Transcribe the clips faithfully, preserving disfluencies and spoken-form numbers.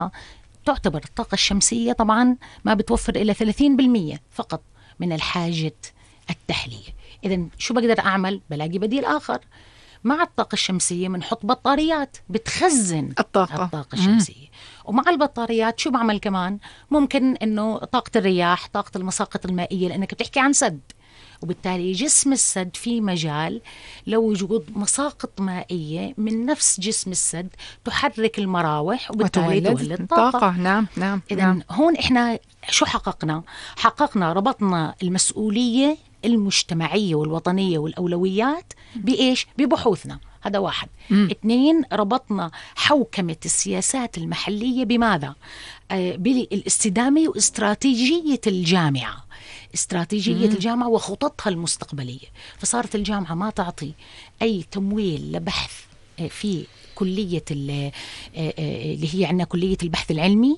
تعتبر الطاقة الشمسية طبعا ما بتوفر إلى ثلاثين بالمئة فقط من الحاجة التحلية. إذن شو بقدر أعمل؟ بلاقي بديل آخر. مع الطاقة الشمسية بنحط بطاريات بتخزن الطاقة, الطاقة الشمسية. ومع البطاريات شو بعمل كمان؟ ممكن إنه طاقة الرياح، طاقة المساقط المائية، لأنك بتحكي عن سد، وبالتالي جسم السد في مجال لوجود مساقط مائية من نفس جسم السد تحرك المراوح وبالتالي تولد طاقة. طاقة. نعم نعم. إذن نعم. هون إحنا شو حققنا؟ حققنا ربطنا المسؤولية المجتمعية والوطنية والأولويات بإيش؟ ببحوثنا. هذا واحد. مم. اثنين، ربطنا حوكمة السياسات المحلية بماذا؟ آه بالاستدامة واستراتيجية الجامعة، استراتيجية مم. الجامعة وخططها المستقبلية. فصارت الجامعة ما تعطي أي تمويل لبحث في كلية اللي هي عندنا كلية البحث العلمي.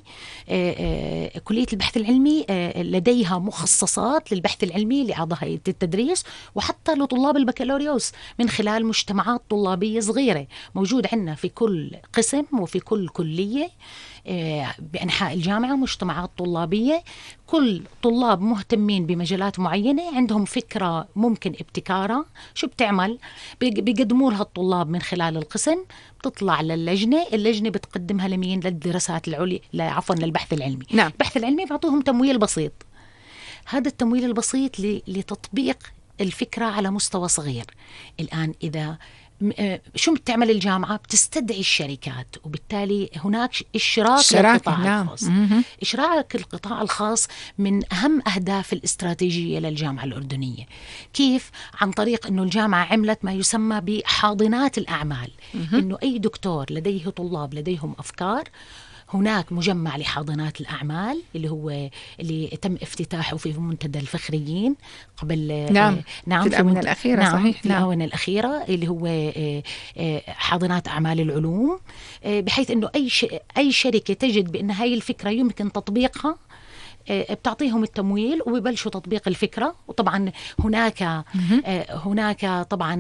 كلية البحث العلمي لديها مخصصات للبحث للعلمي لأعضاء هيئة التدريس وحتى لطلاب البكالوريوس من خلال مجتمعات طلابية صغيرة موجود عندنا في كل قسم وفي كل كلية بأنحاء الجامعة، مجتمعات طلابية كل طلاب مهتمين بمجالات معينة عندهم فكرة ممكن ابتكارها. شو بتعمل؟ بيقدموا لها الطلاب من خلال القسم، بتطلع للجنة، اللجنة بتقدمها لمين؟ للدراسات العليا، عفوا للبحث العلمي. نعم. البحث العلمي بيعطوهم تمويل بسيط. هذا التمويل البسيط لتطبيق الفكرة على مستوى صغير. الآن إذا شو بتعمل الجامعة؟ بتستدعي الشركات، وبالتالي هناك إشراك للقطاع نعم. الخاص. إشراك القطاع الخاص من أهم أهداف الاستراتيجية للجامعة الأردنية. كيف؟ عن طريق أنه الجامعة عملت ما يسمى بحاضنات الأعمال. أنه أي دكتور لديه طلاب لديهم أفكار، هناك مجمع لحاضنات الأعمال اللي هو اللي تم افتتاحه في منتدى الفخريين قبل نعم, نعم في الآونة الأخيرة. نعم صحيح. في الآونة الأخيرة اللي هو حاضنات أعمال العلوم، بحيث أنه أي أي شركة تجد بأن هاي الفكرة يمكن تطبيقها بتعطيهم التمويل وبيبلشوا تطبيق الفكرة. وطبعا هناك هناك طبعا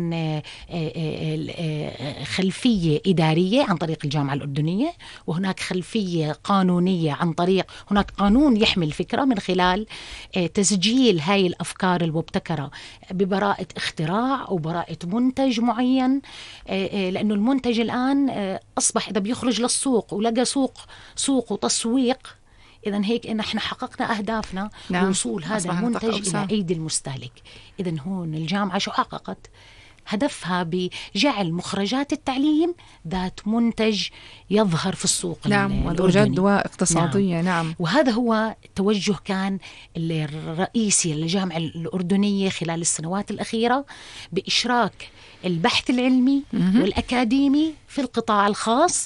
خلفية إدارية عن طريق الجامعة الأردنية، وهناك خلفية قانونية عن طريق هناك قانون يحمي الفكرة من خلال تسجيل هاي الأفكار المبتكرة ببراءة اختراع أو براءة منتج معين. لأنه المنتج الآن أصبح إذا بيخرج للسوق ولقى سوق سوق وتسويق، إذن هيك إن إحنا حققنا أهدافنا. نعم. وصول هذا المنتج إلى أيدي المستهلك. إذن هون الجامعة شو حققت؟ هدفها بجعل مخرجات التعليم ذات منتج يظهر في السوق. نعم. وجدوى اقتصادية. نعم. نعم. وهذا هو توجه كان الرئيسي للجامعة الأردنية خلال السنوات الأخيرة، بإشراك البحث العلمي م- والأكاديمي في القطاع الخاص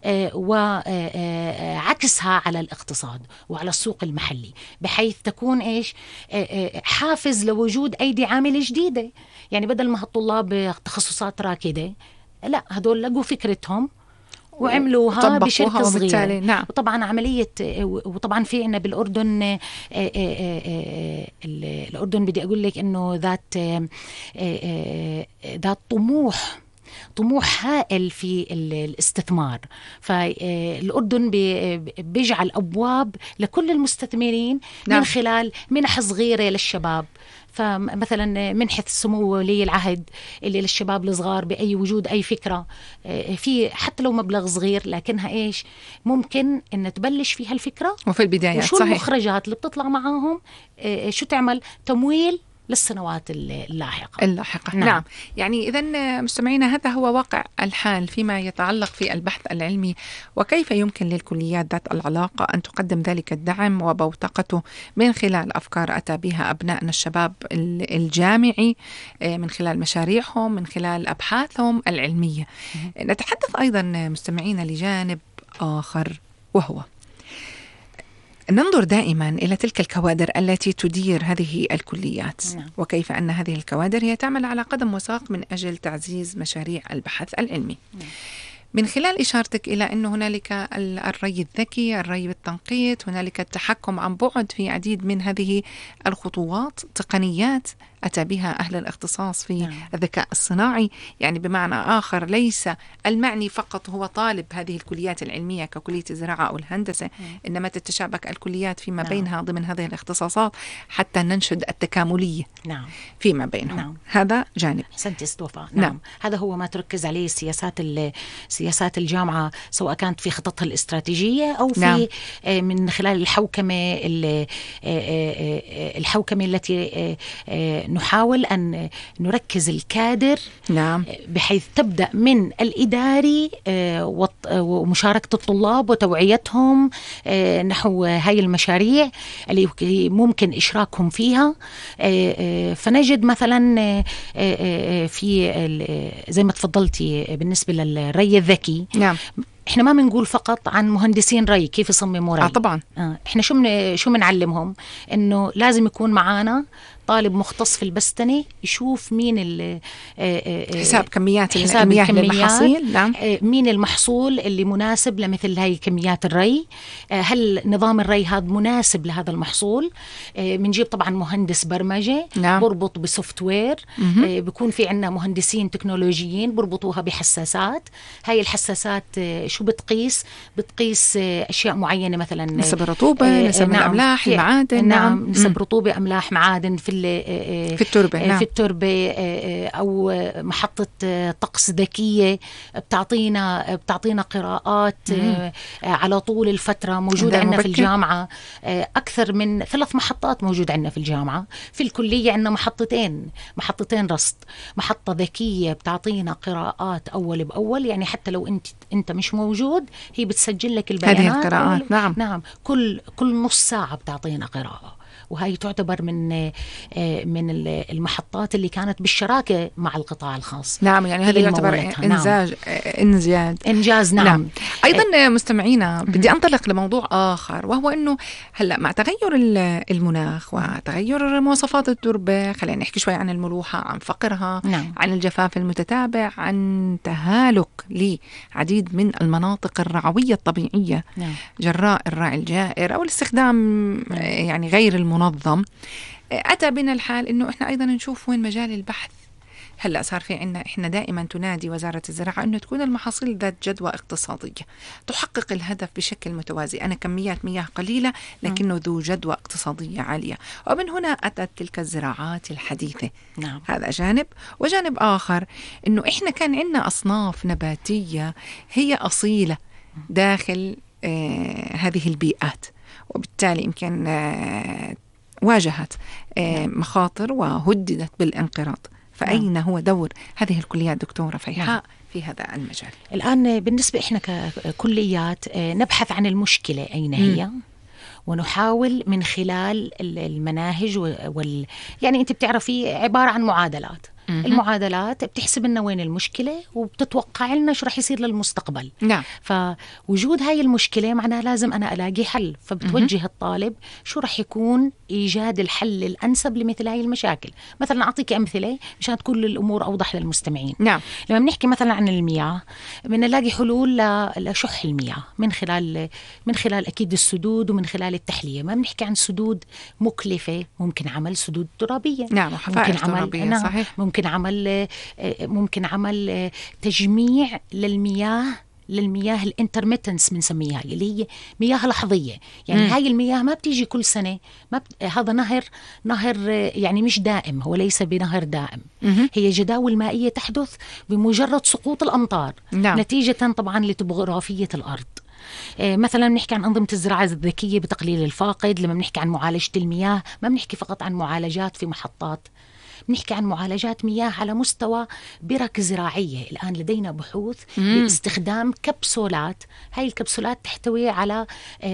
وعكسها على الاقتصاد وعلى السوق المحلي، بحيث تكون إيش حافز لوجود أيدي عاملة جديدة. يعني بدل ما الطلاب تخصصات راكدة، لا، هدول لقوا فكرتهم وعملوها بشركة صغيرة. نعم. وطبعا عملية وطبعا في عنا بالأردن الأردن بدي أقول لك إنه ذات ذات طموح طموح هائل في الاستثمار. فالأردن بيجعل أبواب لكل المستثمرين. نعم. من خلال منح صغيرة للشباب. فمثلا منحة سمو ولي العهد اللي للشباب الصغار بأي وجود أي فكرة في حتى لو مبلغ صغير، لكنها إيش ممكن إن تبلش فيها الفكرة وفي البداية وشو صحيح. المخرجات اللي بتطلع معاهم، شو تعمل تمويل للسنوات اللاحقة اللاحقة. نعم. نعم. يعني إذن مستمعينا، هذا هو واقع الحال فيما يتعلق في البحث العلمي، وكيف يمكن للكليات ذات العلاقة أن تقدم ذلك الدعم وبوتقته من خلال أفكار أتى بها أبنائنا الشباب الجامعي، من خلال مشاريعهم، من خلال أبحاثهم العلمية. نتحدث أيضا مستمعينا لجانب آخر، وهو ننظر دائما إلى تلك الكوادر التي تدير هذه الكليات. نعم. وكيف أن هذه الكوادر هي تعمل على قدم وساق من أجل تعزيز مشاريع البحث العلمي. نعم. من خلال إشارتك إلى أن هنالك الري الذكي، الري بالتنقيط، هنالك التحكم عن بعد في عديد من هذه الخطوات، تقنيات أتى بها أهل الاختصاص في نعم. الذكاء الصناعي. يعني بمعنى آخر ليس المعني فقط هو طالب هذه الكليات العلمية ككلية الزراعة أو الهندسة، نعم. إنما تتشابك الكليات فيما نعم. بينها ضمن هذه الاختصاصات حتى ننشد التكاملية نعم. فيما بينهم. نعم. هذا جانب. أحسنتي استوفاء. نعم. نعم. هذا هو ما تركز عليه سياسات سياسات الجامعة، سواء كانت في خططها الاستراتيجية أو في نعم. من خلال الحوكمة الحوكمة التي نحاول أن نركز الكادر. نعم. بحيث تبدأ من الإداري ومشاركة الطلاب وتوعيتهم نحو هاي المشاريع اللي ممكن إشراكهم فيها. فنجد مثلا في زي ما تفضلتي بالنسبة للري الذكي. نعم. احنا ما بنقول فقط عن مهندسين ري كيف يصمموا ري. آه طبعا. آه. احنا شو من شو بنعلمهم؟ انه لازم يكون معانا طالب مختص في البستنة يشوف مين ال حساب كميات حساب المياه الكميات. للمحاصيل. نعم. مين المحصول اللي مناسب لمثل هاي كميات الري، هل نظام الري هذا مناسب لهذا المحصول. بنجيب طبعا مهندس برمجة. نعم. بربط بسوفت وير. بيكون في عنا مهندسين تكنولوجيين بربطوها بحساسات. هاي الحساسات شو بتقيس؟ بتقيس أشياء معينة، مثلا نسب الرطوبة، نسب نعم. الأملاح، المعادن. نعم. نسب رطوبة، أملاح، معادن في في التربة. نعم. في التربة، أو محطة طقس ذكية بتعطينا بتعطينا قراءات مم. على طول الفترة. موجود عندنا في الجامعة أكثر من ثلاث محطات موجود عندنا في الجامعة. في الكلية عندنا محطتين محطتين رصد، محطة ذكية بتعطينا قراءات أول بأول، يعني حتى لو أنت أنت مش موجود هي بتسجل لك البيانات. هذه القراءات. نعم. نعم. كل كل نص ساعة بتعطينا قراءة، وهي تعتبر من من المحطات اللي كانت بالشراكة مع القطاع الخاص. نعم. يعني هذا يعتبر إنزاج. نعم. إنجاز إنجاز. نعم. نعم. أيضا مستمعينا بدي أنطلق لموضوع آخر، وهو أنه هلأ مع تغير المناخ وتغير مواصفات التربة، خلينا نحكي شوي عن الملوحة، عن فقرها. نعم. عن الجفاف المتتابع، عن تهالك لعديد من المناطق الرعوية الطبيعية. نعم. جراء الرعي الجائر أو الاستخدام يعني غير المنظم. أتى بنا الحال إنه إحنا أيضا نشوف وين مجال البحث. هلأ صار في عنا إحنا دائما تنادي وزارة الزراعة أنه تكون المحاصيل ذات جدوى اقتصادية تحقق الهدف بشكل متوازي. أنا كميات مياه قليلة لكنه ذو جدوى اقتصادية عالية، ومن هنا أتت تلك الزراعات الحديثة. نعم. هذا جانب. وجانب آخر إنه إحنا كان عنا أصناف نباتية هي أصيلة داخل آه هذه البيئات، وبالتالي يمكن آه واجهت آه مخاطر وهددت بالانقراض. فأين هو دور هذه الكليات دكتورة فيحاء في هذا المجال؟ الآن بالنسبة إحنا ككليات نبحث عن المشكلة أين هي، م. ونحاول من خلال المناهج وال يعني أنت بتعرفي عبارة عن معادلات. مم. المعادلات بتحسب لنا وين المشكلة وبتتوقع لنا شو رح يصير للمستقبل. نعم. فوجود هاي المشكلة معناها لازم أنا ألاقي حل، فبتوجه مم. الطالب شو رح يكون إيجاد الحل الأنسب لمثل هاي المشاكل. مثلا أعطيك أمثلة مشان تكون الأمور أوضح للمستمعين. نعم. لما بنحكي مثلا عن المياه بنلاقي حلول لشح المياه من خلال من خلال أكيد السدود ومن خلال التحلية. ما بنحكي عن سدود مكلفة، ممكن عمل سدود ترابية. نعم. وحفائر ترابية. نعم. صحيح. ممكن عمل ممكن عمل تجميع للمياه للمياه الانترميتنس بنسميها، اللي هي مياه لحظية. يعني م. هاي المياه ما بتيجي كل سنة، ما بت... هذا نهر نهر يعني مش دائم، هو ليس بنهر دائم. م. هي جداول مائية تحدث بمجرد سقوط الأمطار. نعم. نتيجة طبعا لطبوغرافية الأرض. مثلا بنحكي عن أنظمة الزراعة الذكية بتقليل الفاقد. لما بنحكي عن معالجة المياه ما بنحكي فقط عن معالجات في محطات، بنحكي عن معالجات مياه على مستوى برك زراعية. الآن لدينا بحوث مم. باستخدام كبسولات. هاي الكبسولات تحتوي على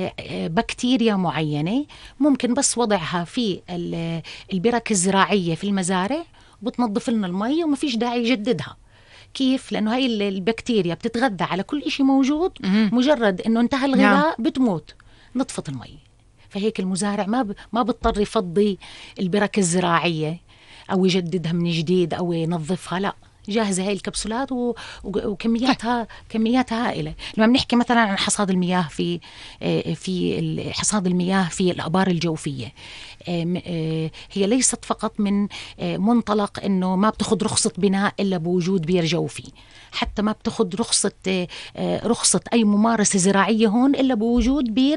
بكتيريا معينة، ممكن بس وضعها في البرك الزراعية في المزارع وبتنظف لنا المي وما فيش داعي يجددها. كيف؟ لأنه هاي البكتيريا بتتغذى على كل إشي موجود، مم. مجرد أنه انتهى الغذاء بتموت، نطفت المي. فهيك المزارع ما ب... ما بيضطر يفضي البرك الزراعية أو يجددها من جديد أو ينظفها، لا، جاهزة هاي الكبسولات و... وكمياتها كمياتها هائلة. لما بنحكي مثلا عن حصاد المياه في في حصاد المياه في الآبار الجوفية، هي ليست فقط من منطلق إنه ما بتاخد رخصة بناء إلا بوجود بير جوفي، حتى ما بتاخد رخصة رخصة أي ممارسة زراعية هون إلا بوجود بير